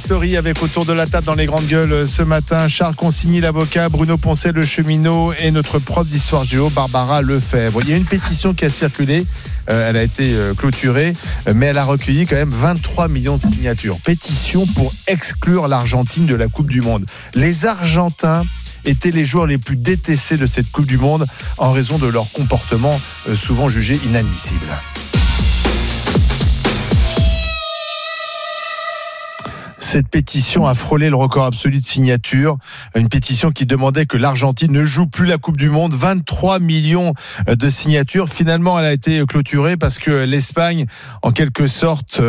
Story avec autour de la table dans les grandes gueules ce matin Charles Consigny l'avocat, Bruno Poncet le cheminot et notre prof d'histoire géo Barbara Lefebvre. Il y a une pétition qui a circulé, elle a été clôturée, mais elle a recueilli quand même 23 millions de signatures. Pétition pour exclure l'Argentine de la Coupe du Monde. Les Argentins étaient les joueurs les plus détestés de cette Coupe du Monde en raison de leur comportement souvent jugé inadmissible. Cette pétition a frôlé le record absolu de signatures. Une pétition qui demandait que l'Argentine ne joue plus la Coupe du Monde. 23 millions de signatures. Finalement, elle a été clôturée parce que l'Espagne, en quelque sorte,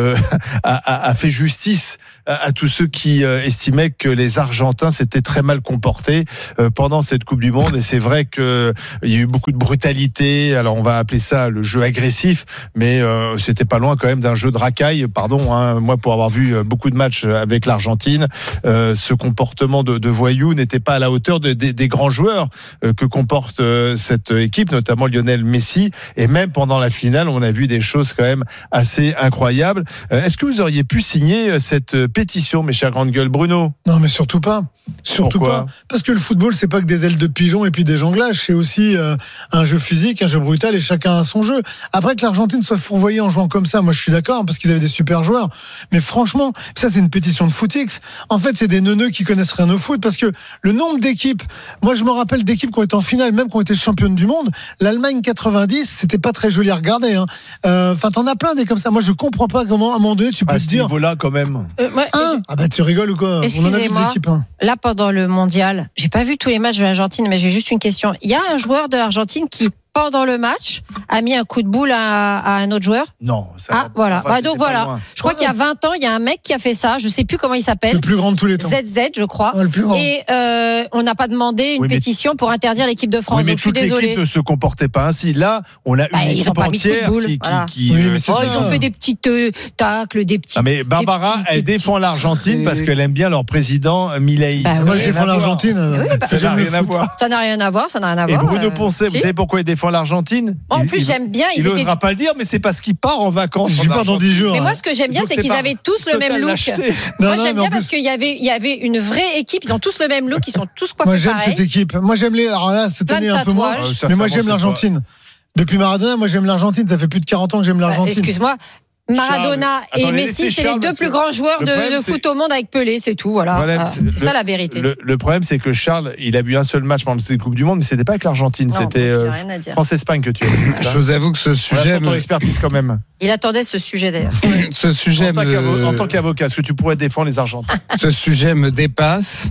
a fait justice à tous ceux qui estimaient que les Argentins s'étaient très mal comportés pendant cette Coupe du Monde. Et c'est vrai qu'il y a eu beaucoup de brutalité. Alors, on va appeler ça le jeu agressif, mais c'était pas loin quand même d'un jeu de racaille. Pardon, hein, moi, pour avoir vu beaucoup de matchs avec l'Argentine, ce comportement de voyou n'était pas à la hauteur des grands joueurs que comporte cette équipe, notamment Lionel Messi. Et même pendant la finale, on a vu des choses quand même assez incroyables. Est-ce que vous auriez pu signer cette pétition, mes chers grandes gueules? Bruno? Non, mais surtout pas. Surtout Pourquoi? pas. Parce que le football, c'est pas que des ailes de pigeon et puis des jonglages. C'est aussi un jeu physique, un jeu brutal et chacun a son jeu. Après que l'Argentine soit fourvoyée en jouant comme ça, moi je suis d'accord parce qu'ils avaient des super joueurs. Mais franchement, ça c'est une pétition de footix. En fait, c'est des neuneux qui connaissent rien au foot parce que le nombre d'équipes, moi je me rappelle d'équipes qui ont été en finale, même qui ont été championnes du monde. L'Allemagne 90, c'était pas très joli à regarder. Enfin, t'en as plein des comme ça. Moi je comprends pas comment à un moment donné tu peux te dire. À ce niveau-là, quand même. Ah bah tu rigoles ou quoi? On en a vu des équipes. Là, pendant le mondial, j'ai pas vu tous les matchs de l'Argentine, mais j'ai juste une question. Il y a un joueur de l'Argentine qui, pendant le match, a mis un coup de boule à un autre joueur? Non. Voilà. Enfin, Donc voilà. Je crois qu'il y a 20 ans, il y a un mec qui a fait ça. Je sais plus comment il s'appelle. Le plus grand de tous les temps. ZZ, je crois. Ouais, le plus grand. Et on n'a pas demandé une pétition pour interdire l'équipe de France. Oui, mais donc je suis toute désolée. l'équipe ne se comportait pas ainsi. Là, on a une équipe entière qui Oui, mais c'est ils ont fait des petites tacles, des petits. Ah mais Barbara, elle défend l'Argentine parce qu'elle aime bien leur président Milei. Moi, je défends l'Argentine. Ça n'a rien à voir. Ça n'a rien à voir, ça n'a rien à Et voir. Bruno Poncet, vous savez pourquoi il défend l'Argentine? En plus, j'aime bien. Il n'osera pas le dire, mais c'est parce qu'il part en vacances. Je pars dans 10 jours. Mais moi, ce que j'aime bien, c'est qu'ils avaient tous le même look. Moi, j'aime bien parce qu'il y avait une vraie équipe. Ils ont tous le même look. Ils sont tous coiffés pareil. Moi, j'aime cette équipe. Moi, j'aime les. Alors là, cette année un peu moins. Mais moi, j'aime l'Argentine. Depuis Maradona, moi, j'aime l'Argentine. Ça fait plus de 40 ans que j'aime l'Argentine. Excuse-moi. Maradona et Messi, c'est les deux plus grands joueurs de foot au monde avec Pelé, c'est tout. Voilà. C'est ça la vérité. Le problème, c'est que Charles, il a vu un seul match pendant cette Coupe du Monde, mais c'était pas avec l'Argentine, c'était France-Espagne que tu as vu. Je vous avoue que ce sujet. Ton expertise quand même. Il attendait ce sujet d'ailleurs. Ce sujet en tant qu'avocat, est-ce que tu pourrais défendre les Argentins? Ce sujet me dépasse.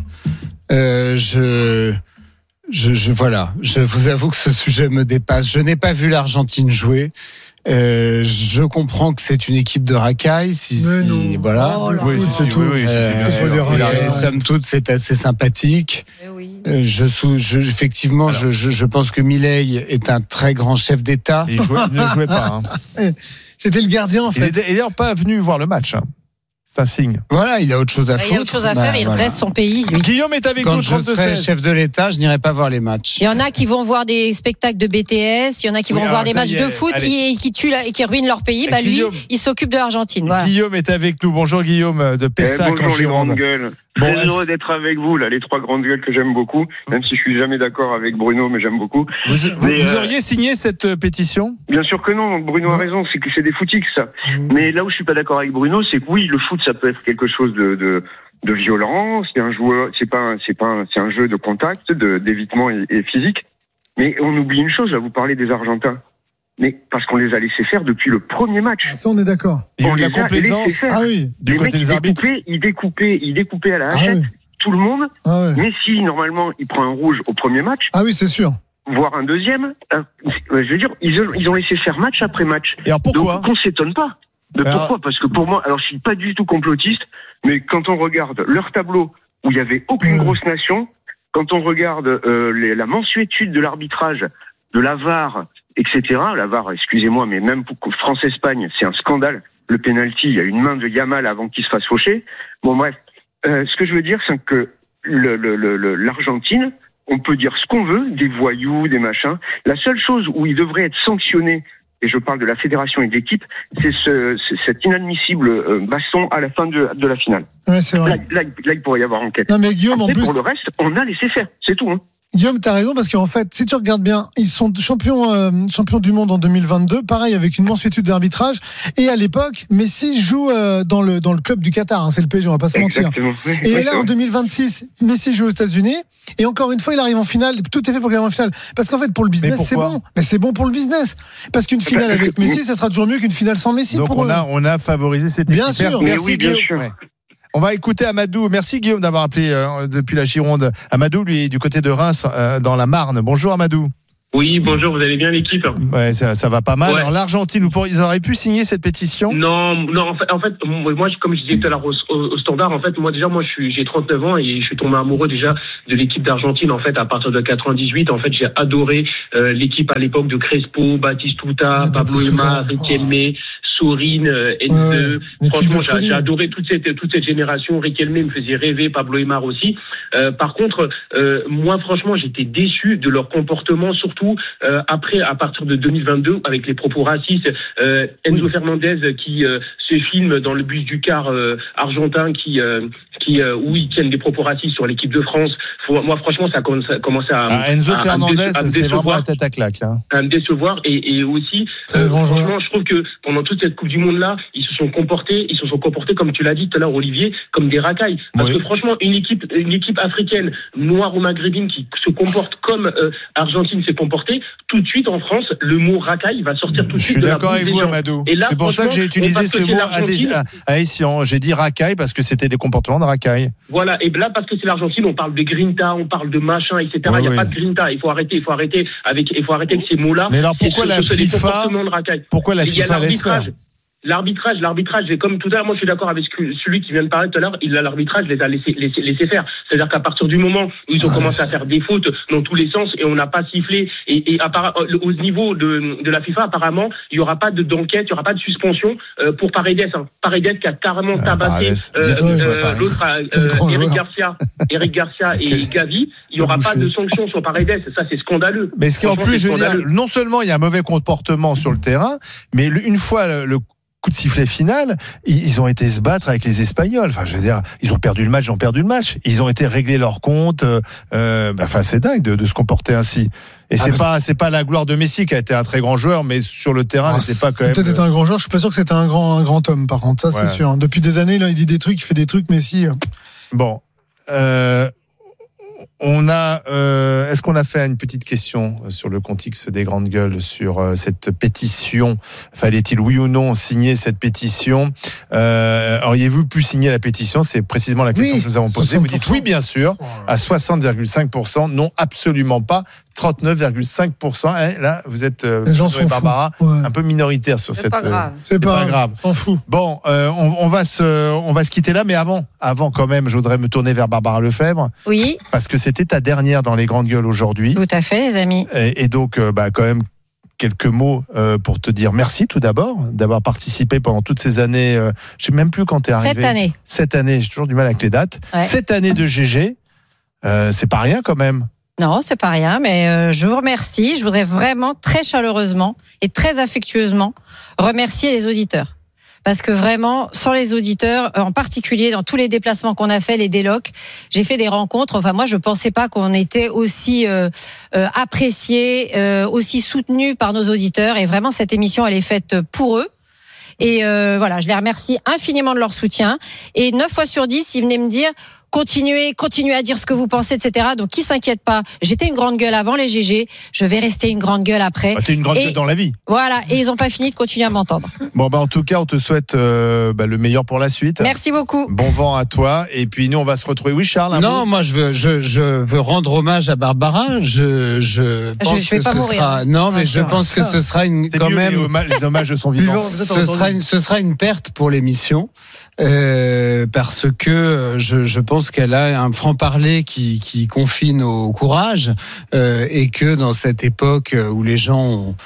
Voilà. Je vous avoue que ce sujet me dépasse. Je n'ai pas vu l'Argentine jouer. Je comprends que c'est une équipe de racailles. Voilà. C'est tout. Somme toute, c'est assez sympathique. Effectivement, je pense que Milei est un très grand chef d'État. Il ne jouait pas. C'était le gardien en fait. Il est d'ailleurs pas venu voir le match. C'est un signe. Voilà, il a autre chose à foutre. Il a autre chose à faire, il reste son pays. Lui. Guillaume est avec nous. Quand je serai chef de l'État, je n'irai pas voir les matchs. Il y en a qui vont voir des spectacles de BTS, il y en a qui vont voir des matchs de foot et qui tuent et qui ruinent leur pays. Lui, il s'occupe de l'Argentine. Voilà. Guillaume est avec nous. Bonjour Guillaume de Pessac en Gironde. Très heureux d'être avec vous, là, les trois grandes gueules que j'aime beaucoup, même si je suis jamais d'accord avec Bruno, mais j'aime beaucoup. Vous auriez signé cette pétition? Bien sûr que non, Bruno a raison, c'est que c'est des footix, ça. Mais là où je suis pas d'accord avec Bruno, c'est que oui, le foot, ça peut être quelque chose de violent, c'est un joueur, c'est un jeu de contact, d'évitement et physique. Mais on oublie une chose, là, vous parlez des Argentins. Mais parce qu'on les a laissés faire depuis le premier match. Ça, on est d'accord. Il y a eu de la complaisance. Ah oui. Du côté des arbitres. Il découpait à la hachette tout le monde. Messi, normalement, il prend un rouge au premier match. Ah oui, c'est sûr. Voire un deuxième. Je veux dire, ils ont laissé faire match après match. Et alors pourquoi? Donc on s'étonne pas. Pourquoi? Parce que pour moi, alors je suis pas du tout complotiste, mais quand on regarde leur tableau où il y avait aucune grosse nation, quand on regarde la mansuétude de l'arbitrage, de la VAR, etc. La VAR, excusez-moi, mais même pour France-Espagne, c'est un scandale. Le penalty, il y a une main de Yamal avant qu'il se fasse faucher. Bon, bref. Ce que je veux dire, c'est que l'Argentine, on peut dire ce qu'on veut, des voyous, des machins. La seule chose où ils devraient être sanctionnés et je parle de la fédération et de l'équipe, c'est cet inadmissible baston à la fin de la finale. Ouais, c'est vrai. Là, il pourrait y avoir enquête. Non, mais Guillaume, Après, en plus. pour le reste, on a laissé faire, c'est tout. Guillaume, t'as raison, parce qu'en fait, si tu regardes bien, ils sont champions du monde en 2022, pareil, avec une mansuétude d'arbitrage. Et à l'époque, Messi joue dans le club du Qatar, c'est le PSG, on va pas se mentir. Exactement. Oui, et là, en 2026, Messi joue aux États-Unis, et encore une fois, il arrive en finale. Tout est fait pour qu'il arrive en finale. Parce qu'en fait, pour le business, c'est bon. Mais c'est bon pour le business. Parce qu'une finale avec Messi, ça sera toujours mieux qu'une finale sans Messi. Donc pour on a favorisé cette équipe. Bien sûr. Merci, oui, bien sûr. Ouais. On va écouter Amadou. Merci Guillaume d'avoir appelé depuis la Gironde. Amadou, lui, est du côté de Reims, dans la Marne. Bonjour Amadou. Oui, bonjour, vous allez bien l'équipe? Ouais, ça va pas mal. Ouais. Alors l'Argentine, ils auraient pu signer cette pétition? Non, en fait, moi, comme je disais tout à l'heure au Standard, en fait, moi j'ai 39 ans et je suis tombé amoureux déjà de l'équipe d'Argentine. En fait, à partir de 98, en fait, j'ai adoré l'équipe à l'époque de Crespo, Batistuta, Pablo Aimar, Riquelme, Sorin, Enze. Franchement, j'ai adoré toute cette génération. Riquelme me faisait rêver, Pablo Aimar aussi. Par contre, moi, franchement, j'étais déçu de leur comportement, surtout après, à partir de 2022, avec les propos racistes. Enzo Fernandez qui se filme dans le bus du car argentin où ils tiennent des propos racistes sur l'équipe de France. Moi, franchement, ça commence à Enzo Fernandez, c'est vraiment la tête à claque. À me décevoir et aussi, franchement, je trouve que pendant toute cette Coupe du Monde là, ils se sont comportés comme tu l'as dit tout à l'heure, Olivier, comme des racailles. Parce que franchement, une équipe africaine, noire ou maghrébine, qui se comporte comme Argentine s'est comportée, tout de suite en France, le mot racaille va sortir tout de suite. Je suis d'accord avec vous, Amadou. C'est pour ça que j'ai utilisé ce mot à Essian. J'ai dit racaille parce que c'était des comportements de racaille. Voilà, et là, parce que c'est l'Argentine, on parle de grinta, on parle de machin, etc. Il n'y a pas de grinta. Il faut arrêter avec ces mots-là. Mais alors pourquoi la FIFA laisse faire? L'arbitrage, comme tout à l'heure, moi je suis d'accord avec celui qui vient de parler tout à l'heure, l'arbitrage les a laissé faire. C'est-à-dire qu'à partir du moment où ils ont commencé à faire des fautes dans tous les sens et on n'a pas sifflé, et au niveau de la FIFA, apparemment, il n'y aura pas d'enquête, il n'y aura pas de suspension pour Paredes. Paredes qui a carrément tabassé l'autre, Eric Garcia et Gavi. Il n'y aura pas de sanction sur Paredes. Ça, c'est scandaleux. Mais ce qui en plus, je veux dire, non seulement il y a un mauvais comportement sur le terrain, mais une fois le coup de sifflet final, ils ont été se battre avec les Espagnols. Enfin, je veux dire, ils ont perdu le match. Ils ont été régler leur compte. C'est dingue de se comporter ainsi. Et c'est pas la gloire de Messi qui a été un très grand joueur, mais sur le terrain, c'est pas quand même. Peut-être un grand joueur. Je suis pas sûr que c'était un grand homme. Par contre, ça c'est sûr. Depuis des années, là, il dit des trucs, il fait des trucs. Messi. Bon. Est-ce qu'on a fait une petite question sur le compte X des grandes gueules sur cette pétition? Fallait-il oui ou non signer cette pétition? Auriez-vous pu signer la pétition? C'est précisément la question que nous avons posée. 60%. Vous dites oui, bien sûr, à 60,5%. Non, absolument pas. 39,5%. Là, vous êtes Barbara, un peu minoritaire sur cette. C'est pas grave. On s'en fout. Bon, on va se quitter là, mais avant quand même, je voudrais me tourner vers Barbara Lefebvre. Oui. Parce que c'était ta dernière dans les grandes gueules aujourd'hui. Tout à fait, les amis. Et donc, quand même, quelques mots pour te dire merci tout d'abord d'avoir participé pendant toutes ces années. Je sais même plus quand t'es arrivé. 7 années. J'ai toujours du mal avec les dates. Ouais. 7 années de GG, c'est pas rien quand même. Non, c'est pas rien, mais je vous remercie. Je voudrais vraiment très chaleureusement et très affectueusement remercier les auditeurs. Parce que vraiment, sans les auditeurs, en particulier dans tous les déplacements qu'on a fait, les délocs, j'ai fait des rencontres. Enfin, moi, je pensais pas qu'on était aussi appréciés, aussi soutenus par nos auditeurs. Et vraiment, cette émission, elle est faite pour eux. Et voilà, je les remercie infiniment de leur soutien. Et 9 fois sur 10, ils venaient me dire continuez à dire ce que vous pensez, etc. Donc, qui s'inquiète pas. J'étais une grande gueule avant les GG. Je vais rester une grande gueule après. T'es une grande gueule dans la vie. Voilà. Et ils ont pas fini de continuer à m'entendre. Bon, en tout cas, on te souhaite le meilleur pour la suite. Merci beaucoup. Bon vent à toi. Et puis, nous, on va se retrouver. Oui, Charles. Non, moi, je veux rendre hommage à Barbara. Je pense je vais que pas ce mourir. sera. Non, mais je pense que ce sera quand même. Les hommages sont vivants. Ce sera une perte pour l'émission. Parce que je pense qu'elle a un franc-parler qui confine au courage et que dans cette époque où les gens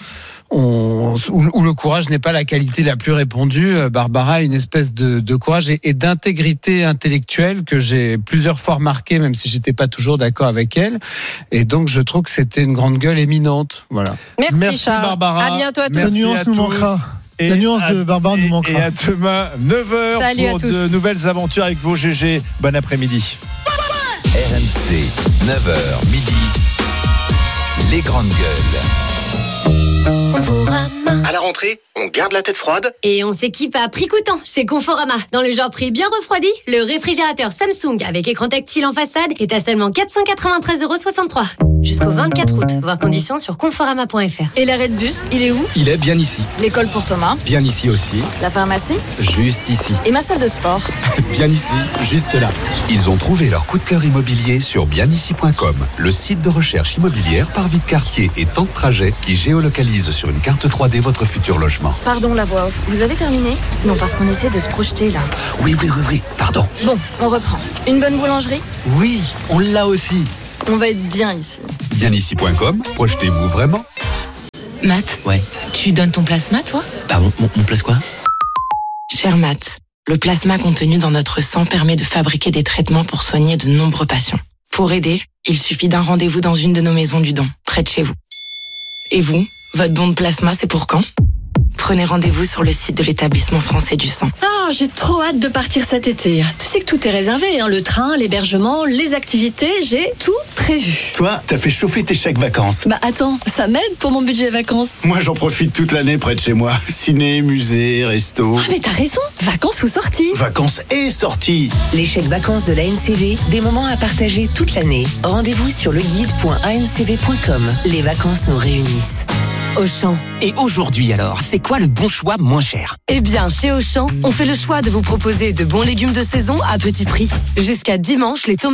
où le courage n'est pas la qualité la plus répandue. Barbara a une espèce de courage et d'intégrité intellectuelle que j'ai plusieurs fois remarqué, même si j'étais pas toujours d'accord avec elle. Et donc, je trouve que c'était une grande gueule éminente. Voilà. Merci Charles. Barbara. À bientôt à tous. La nuance nous manquera. La nuance de Barbara nous manquera. Et à demain, 9h Salut pour à tous. de nouvelles aventures avec vos GG. Bon après-midi. RMC, 9h midi. Les grandes gueules. À la rentrée, on garde la tête froide. Et on s'équipe à prix coûtant chez Conforama. Dans le genre prix bien refroidi, le réfrigérateur Samsung avec écran tactile en façade est à seulement 493,63 €. Jusqu'au 24 août. Voir conditions sur conforama.fr. Et l'arrêt de bus, il est où? Il est bien ici. L'école pour Thomas? Bien ici aussi. La pharmacie? Juste ici. Et ma salle de sport? Bien ici, juste là. Ils ont trouvé leur coup de cœur immobilier sur bienici.com, le site de recherche immobilière par vie de quartier et temps de trajet qui géolocalise sur une carte 3D votre futur logement. Pardon la voix off, vous avez terminé? Non, parce qu'on essaie de se projeter là. Oui, pardon. Bon, on reprend. Une bonne boulangerie? Oui, on l'a aussi. On va être bien ici. Bienici.com, projetez-vous vraiment? Matt, Ouais. tu donnes ton plasma, toi? Pardon, mon place quoi? Cher Matt, le plasma contenu dans notre sang permet de fabriquer des traitements pour soigner de nombreux patients. Pour aider, il suffit d'un rendez-vous dans une de nos maisons du don, près de chez vous. Et vous, votre don de plasma, c'est pour quand? Prenez rendez-vous sur le site de l'établissement français du sang. Ah, j'ai trop hâte de partir cet été. Tu sais que tout est réservé, hein. Le train, l'hébergement, les activités, j'ai tout prévu. Toi, t'as fait chauffer tes chèques vacances. Bah attends, ça m'aide pour mon budget vacances. Moi, j'en profite toute l'année près de chez moi. Ciné, musée, resto. Ah mais t'as raison, vacances ou sorties? Vacances et sorties. Les chèques vacances de la NCV, des moments à partager toute l'année. Rendez-vous sur leguide.ancv.com. Les vacances nous réunissent. Auchan. Et aujourd'hui alors, c'est quoi le bon choix moins cher? Eh bien, chez Auchan, on fait le choix de vous proposer de bons légumes de saison à petit prix. Jusqu'à dimanche, les tomates